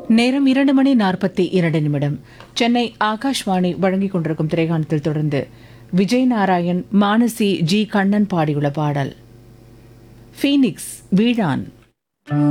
நேரம் 2:42 சென்னை ஆகாஷ்வாணி வழங்கிக் கொண்டிருக்கும் திரைகாணத்தில் தொடர்ந்து விஜய் நாராயண், மானசி, ஜி கண்ணன் பாடியுள்ள பாடல் ஃபீனிக்ஸ் வீடான்.